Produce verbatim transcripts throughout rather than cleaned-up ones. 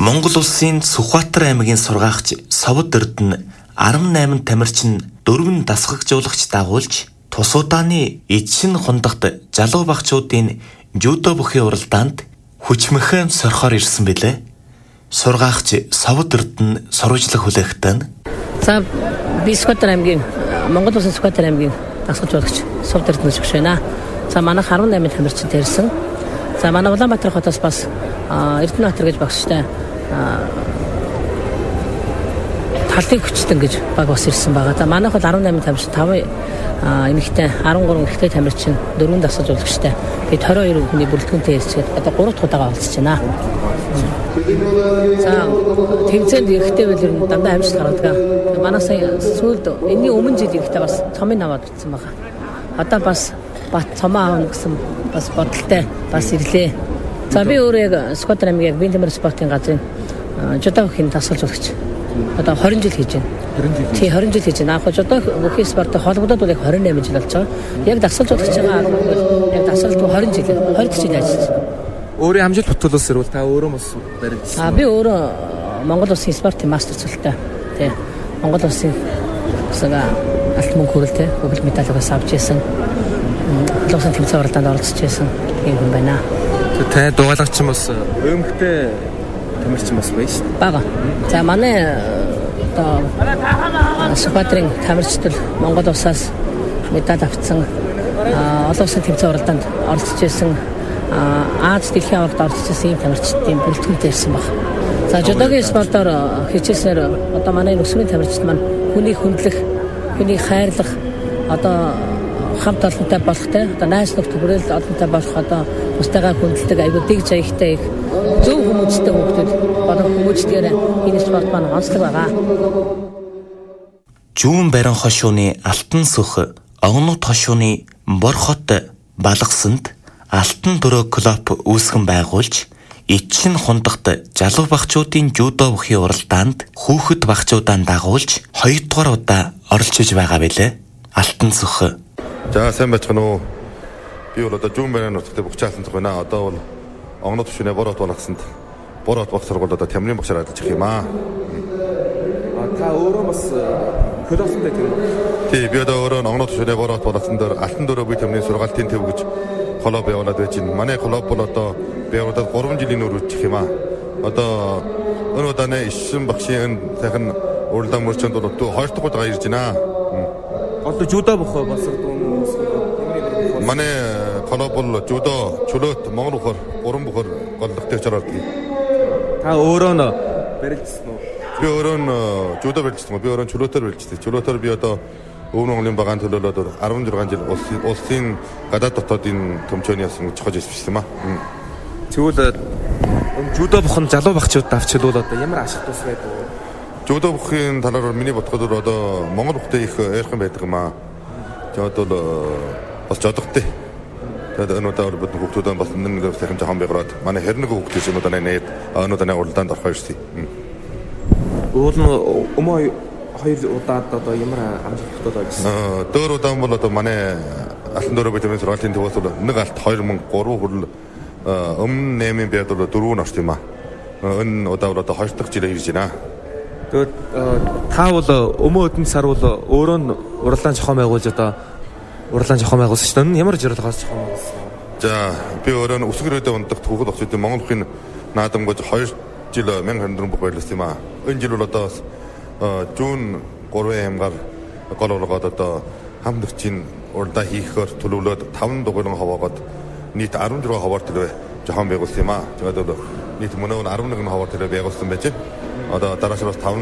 Монгол улсын Сүхбаатар аймгийн сургаагч Совд Эрдэнэ арван найман тамирчин дөрвөн дасгагжуулагч дагуулж тус удааны эзшин хондогт залуу багчуудын жюдо бүхий уралдаанд хүчмэхэн сорхоор ирсэн билээ. Сургаагч Совд Эрдэнэ сурвалжлах хүлээхтэн. За би Сүхбаатар аймгийн Монгол улсын Сүхбаатар аймгийн дасгагжуулагч Совд Эрдэнэ гэж байна. За манайх арван найман тамирчин ирсэн. За манай Улаанбаатар хотоос бас Эрдэнэбаатар гэж багштай талын хүчтэн гэж баг бас ирсэн байгаа. За манайх бол арван найман тамирчин, таван эмэгтэй, арван гурван ихтэй тамирчин, дөрвөн дасгагжуулагчтай. Бид двадцать хоёр хүний бүрэлдэхүүнтэй ирсгээд одоо гурав дахь удаага олцож байна. За тэмцээнд ирэхдээ бол ер нь дандаа амжилт гаргадаг. Манай сая сүүлд энэний өмнө жил ирэхдээ бас цомын аваад утсан байгаа. Одоо бас бат цомоо аавна гэсэн бас бодолтой бас ирлээ. За би өөрөө яг Сүхбаатар аймгийн биеийн тамирын спортын газрын жудо бүхийн дасгалжуулагч. Одоо двадцать жил хийж байна. Тий двадцать жил хийж байна. Яг жудо бүхийн спорттой холбогдоод бол яг двадцать восемь жил болж байгаа. Яг дасгалжуулагч байгаа бол яг дасгалт двадцать жил, двадцать жил ажиллаж байна. Өөрийн амжилт бүтээлээс ирвэл та өөрөө бас баримтсан. А би өөрөө Монгол улсын спортын мастер цолтой. Тий. Монгол улсын сага алт мөнгө хүрэлтэй бүгд медаль авч ирсэн. Лосын тэмцээн уралдаанд оролцож байсан юм хүн байна. Тэ дугаалагч бас өмгтэй тамирчин бас байна шүү дээ. Бага. За манай одоо Сүхбаатарын тамирчид Монгол улсаас медаль авсан олон улсын тэмцээн уралдаанд оролцож байсан Аз дэлхийн аварт оролцож байсан юм тамирчдын бүрэлдэхүүнтэй ирсэн баг. За жудогийн спортоор хичээснээр одоо манай өсвөрийн тамирчид маань хүний хүндлэх, хүний хайрлах одоо хамт олонтой болохтэй одоо найз нөхдөд хүрээлэл олонтой болох одоо бусдаагаа хүндэлдэг аюул дэг заягтай их зөв хүмүүсттэй хүмүүс болон хүмүүстээр энэ спорт маань онцлог байгаа. Жүүн барин хошууны алтан сүх огнот хошууны бор хот балгасанд алтан дөрөө клуб үүсгэн байгуулж эцшин хондогт залуу багчуудын жюдо бүхий уралдаанд хүүхэд багчуудаа дагуулж хоёрдугаар удаа оролцож байгаа билээ. Алтан сүх. За сайн байцгаана уу. Би бол одоо жүүн барин нутагт бүгчаасан цаг байна. Одоо бол огнот хошууны бор хот балгасанд бор хот баг сургуульд одоо тамирын багшаар ажиллаж байгаа юм аа. А та өөрөө бас клубтай тийм үү? Тий, би одоо өөрөө огнот хошууны бор хот балгасан дээр алтан дөрөө бие тамирын сургаалтын төв гэж клуб явуулаад байж байна. Манай клуб бол одоо байгуулаад гурван жилийн өмнө үүсчих юм аа. Одоо өнөө удааны ишсэн багшийн сайхан уралдаан мөрчөнд бол хоёр дахь удаа ирж байна. Одоо жудо бохоо болсоо манай клуб бол жудо чөлөөт Монгол бохор гурван бохор голлогтой чараад. Та өөрөө нь барилдсан уу? Би өөрөө нь жудо барилдсан. Би өөрөө чөлөөтөр барилдсан. Чөлөөтөр би одоо Өвөр Монголын багаан төлөөлөд арван жил улсын гадаад дотоодын төмчөөний ясан чухаж ирсэн юм аа. Тэгвэл жудо бохын залуу багчууд авчилвал одоо ямар ашиг тус байдаг вэ? Жудо бохын талаар миний бодоход одоо Монгол бохтой их ойрхон байдаг юм аа. Тэгээд бол бас жодогтой. Тэгээд өнөөдөр бид хүүхдүүдээ бас нэг сайхан жоохон байгуулад манай хэрнэг хүүхдүүд өнөөдөр нээд өнөөдөр уралдаанд орох ирсэн. Уул нь өмнө хоёр удаад одоо ямар амжилт тогтоолоо гэсэн. Дөр удаан бол одоо манай алтан дөрөө бие тамирын сургаалтын төвөөс бол нэг алт хоёр мянга гурван хүрэл өмнө наймын байд бол дөрөв нь орсон юм аа. Энэ удаа бол одоо хоёр дахь жилээр ирж байна. Тэгээд та бол өмнө өдөн сар бол өөрөө нь уралдаан зохион байгуулж одоо уралдаан зохион байгуулсан шүү дээ. Ямар зорилгоос зохион байгуулсан? За би өөрөө нь өсгөрөөдөө ундагт хүүхэд багчуудын Монгол бүхний наадамгаж хоёр жил мянган дөрвөн бүх байлсан юм аа. Энэ жил бол одоо Жүүн гурван аймгаар гол болгоод одоо хамтлагчийн уралдаан хийхээр төлөвлөөд таван дугуйлан хаваагаад нийт арван журам хаваар төлөө жоохон байгуулсан юм аа. Тэгээд одоо нийт мөнөө арван нэгэн хаваар төлөө байгуулсан байж. Одоо дарааш бас таван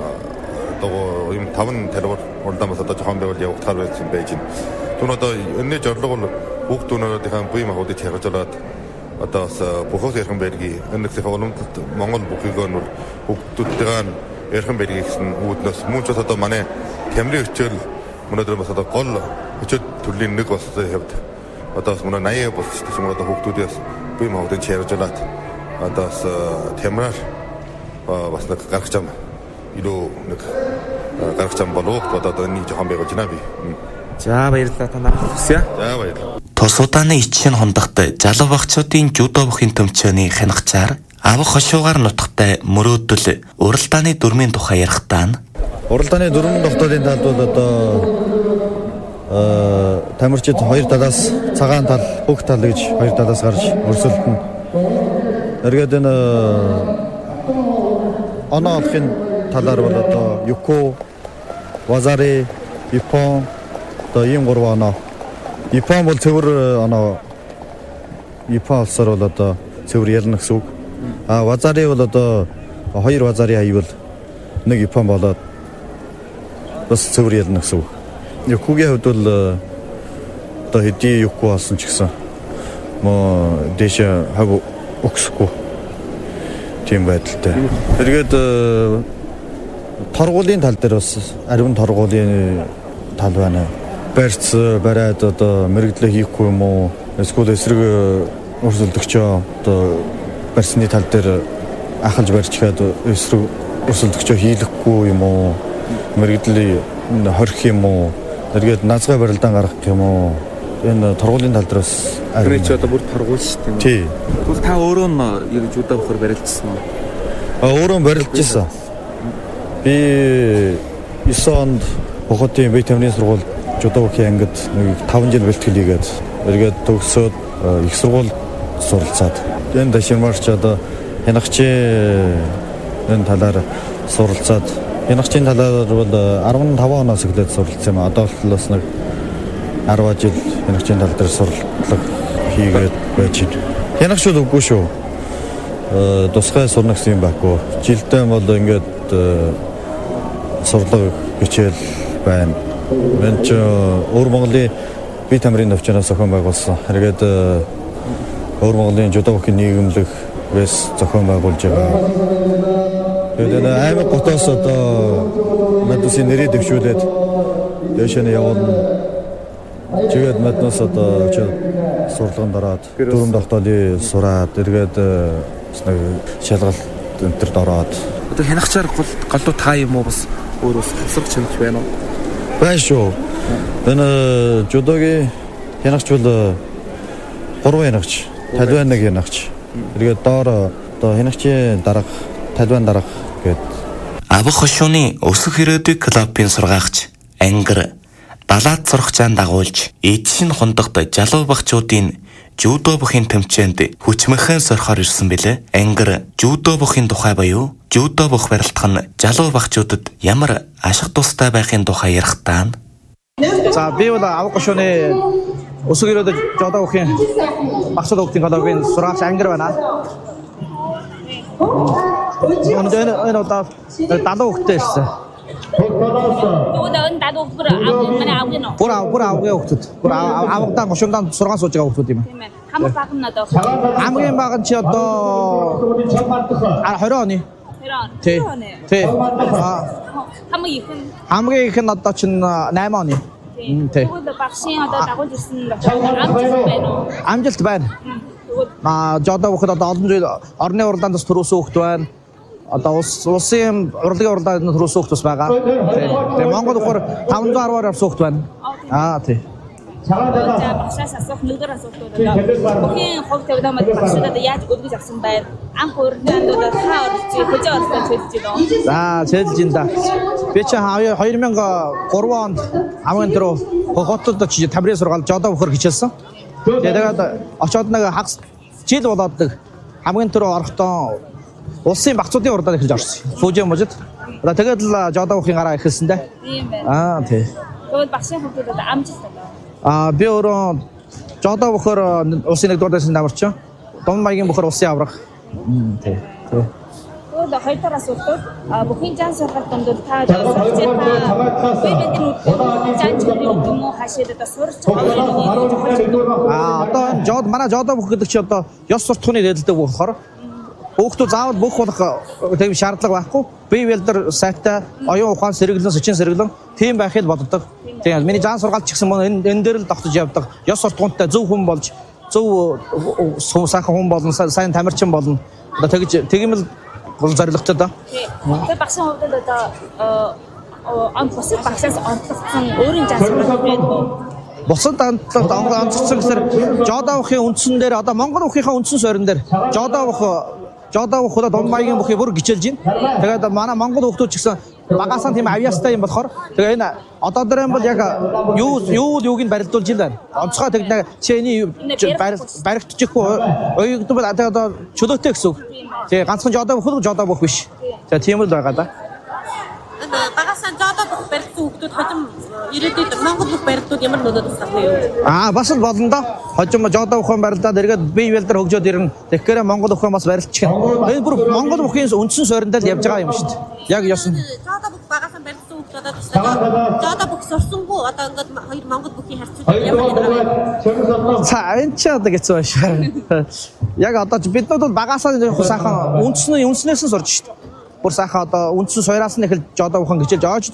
дугуй юм таван төлөөр уралдаан бас одоо жоохон байгуул явагдахаар байсан байж. Түн одоо өнөө зорилго бол хүүхдүүнүүдийн бие махбодыг чаргалжуулаад одоо бохос ярхан байргийн энэсээ олонтод Монгол бүхийгөө нь хүүхдүүдтэйгээ ярхан байргийн гэсэн үүднээс мөн ч одоо манай тамирын хичээл өнөөдөр бас одоо гол хичээл төрлийн нэг бас хэвд одоо бас манай наяа болсон шүү дээ. Одоо хүүхдүүдээс бие махбодыг чаргалжуулаад одоо бас тамираар бас нэг гаргаж ам илүү нэг гаргаж ам болов одоо энэ жоохон байгуулж байна би. За баярлалаа та нарт хүсье. За баярлалаа. Тус удааны эцшин хондогт залуу багчуудын жудо бүхий төмчөөний хянагчаар авах хошуугаар нутагтай мөрөөдөл уралдааны дүрмийн тухай ярихдаа уралдааны дүрмийн тогтоолын талд бол одоо тамирчид хоёр талаас цагаан тал, бүх тал гэж хоёр талаас гарч өрсөлдөн. Эргээд энэ оноо олохын талаар бол одоо Юко, Вазари, Ипон одоо ийм гурван оноо. Ипон бол цэвэр оноо. Ипон алсаар бол одоо цэвэр ялна гэсэн үг. А Вазари бол одоо хоёр Вазари хайвал нэг Ипон болоод бас цэвэр ялна гэсэн үг. Юкогийн хувьд бол одоо хэдий Юко болсон ч гэсэн мо дэше хаг өгсөхгүй тийм байдалтай. Тэргээд торгуулийн тал дээр бас ариун торгуулийн тал байна. Барьц бариад одоо мэрэгдлээ хийхгүй юм уу? Эсвэл эсрэг өрсөлдөгчөө одоо барьсны тал дээр ахалж барьчихад эсрэг өрсөлдөгчөө хийлэхгүй юм уу? Мэрэгдлийн хорих юм уу? Тэргээд назгай барилдаан гаргах юм уу? Энэ торгуулийн тал дээр бас ариун ч одоо бүр торгуул шүү дээ. Тий. Тэгвэл та өөрөө нь яг жудаа бохор барилдсан уу? А өөрөө барилдажсэн. Би девять онд Бохотын бие тамирын сургууль жудаа бохын ангид нэг таван жил бэлтгэл хийгээд эргээд төгсөөд их сургууль суралцаад энэ даширмаарч одоо хянагчийн энэ талаар суралцаад хянагчийн талаар бол15 оноос эхлээд суралцсан юм. Одоо бол бас нэг арван жил хянагчийн тал дээр сурлага хийгээд байж байна. Хянагчуд үгүй шүү. Тусгай сурна гэсэн юм байхгүй. Жилдээ бол ингээд сурлага хичээл байна. Мен ч Өвөр Монголын бие тамирын навчнаас зохион байгуулсан. Хэрэгэд Өвөр Монголын жудаа бохын нийгэмлэг вэс зохион байгуулж байгаа. Тэгээд аймаг готоос одоо мэдээсээ нэрээ дэвшүүлээд дэшэнэ явуулна. Тэгээд мэднээс одоо сурлаганд ороод дөрөв тогтоолын сураад эргээд нэг шалгалт энтерд ороод одоо хянагчаар галуу та юм уу бас өөрөөс тасрах чанарч байна уу? Байна шүү. Энэ жудогийн хянагч бол гурван хянагч, талбай нэг хянагч. Эргээд доор одоо хянагчийн дарга, талбай дарга гээд авах хошууны өсөх ирээдүйг клубын сургаагч Ангар далаад сурагчаан дагуулж эдшин хондогт жалуу багчуудын жудо бохын тэмцээнд хүчмэхэн сорхоор ирсэн билээ. Ангар жудо бохын тухай буюу жудо бох барилдах нь жалуу багчуудад ямар ашиг тустай байхын тухай ярихдаа за би бол авах хошууны өсөх ирээдүйд жудо бохын багцууд өгтийн клубын сургаагч Ангар байна. Онд энэ одоо далуу хөхтэй ирсэн. Тэгвэл энэ далуу хөхөр манай авах нь. Бүр бүр авах хөхтөд. Бүр авахтаа гошундаа сургаан сууж байгаа хөхтөд юм аа. Тийм ээ. Хамаг баг нь одоо. Хамгийн баг нь чи одоо двадцать оны. Тий. Тий. Хамгийн их нь хамгийн их нь одоо чинь восемь оны. Тий. Тэгвэл багшийн одоо дагуулж ирсэн амжилт байна уу? Амжилт байна. А жодоо боход одоо олон жил орны уралдаанд төрөөсөн хөхт байна. Одоо улс улсын урлагийн уралдаанд төрөөсөн хөхт бас байгаа. Тэгээ Монгол ухаар таван зуун арваар авсан хөхт байна. Аа тий. За багшаас асуух нэгдүгээр асуулт бол одоо бүхэн хувь тавилан мод багшуудад яаж өргөж авсан байна? Анх уралдаанд бол та орж хөжөө оролцож хэлж байна. За хэлж ин да. Би чи хоёр мянга гурван онд хамгийн түрүү хотод чи тамирын сургаал жодоо бохор хичээлсэн. Тэгээд очоод нэг хагас жил болоод хамгийн түрүү орохдоо улсын багцуудын уралдаанд эхэлж орсон. Фужи можид. Одоо тэгээд л жодоо бохын гараа эхэлсэн дээ. Тийм байна. Аа тий. Тэгвэл багшийн хувьд одоо амжилт одоо. Аа би өөрөө жодоо бохор улсын нэгдүгээр дэсэн дамарч. Дом маягийн бохор улсын аврах. Тий. Тий. Тэгвэл хоёр дахь асуулт бүхэн жан сургалт донд та сурч байгаа библийн жан чиглэл юм уу хашид одоо сурч байгаа. Аа одоо жод манай жодоо бох гэдэг чи одоо ёс суртахууны дэдэлдэг болохоор хүүхдүүд заавал бүх болох тийм шаардлага байхгүй. Бие бэлдэр сайттай оюун ухаан сэргэлэн сэчин сэргэлэн тийм байхыг боддог. Тийм миний жан сургаалт ч гэсэн энэ энэ дээр л тогтож явдаг. Ёс суртахуунтай зөв хүн болж зөв сайхан хүн болно, сайн тамирчин болно. Одоо тэгж тэгмэл бол зорилготой да. Тэгээ багшийн хувьд одоо он бусад багшаас онцлогдсон өөрийн жан сургаалт байдаг уу? Бусад онцлогдсон гэсээр жодоо бохын үндсэн дээр одоо Монгол ухийнхаа үндсэн суурин дээр жодоо бох жодоо бүхэл дунд маягийн бүхий бүр гिचэлж байна. Тэгээд манай Монгол хүмүүс ч гэсэн багасаа тийм авьяастай юм болохоор тэгээ энэ одоо дээр юм бол яг юу юу юуг нь барилдуулж байна. Онцгой тэгнэ чиний баригдчихгүй оюутан бол одоо чөлөөтэй гэсэн үг. Тэгээ ганцхан жодоо бүхэл жодоо бүх биш. За тийм л байгаа да. Багасаа жодоо бүх барилдсан хүмүүс хожим ирээдүйд Монгол бүх барилдууд ямар нөлөө тусгах вэ? Аа бас л болно да. Хожим жодоо бүхэн барилдаад эргээд бие биелдэр хөгжөөд ирнэ. Тэгэхээр Монгол бүхэн бас барилдчих. Энэ бүр Монгол бүхийн үндсэн суурьндаа л явж байгаа юм шүү дээ. Яг ёсон. Жодоо бүх багасаа барилдсан хүмүүс одоо жодоо бүх сурсангүй одоо ингээд хоёр Монгол бүхийн харьцуулбал ямар юм бэ? За энэ ч одоо гэцүү байна шүү. Яг одоо бид нар бол багасаа сайхан үндсэн үндснээс нь сурж шүү дээ. Бүр сайхан одоо үндсэн суураас нь эхэлж жодоо бүхэн гिचэлж авч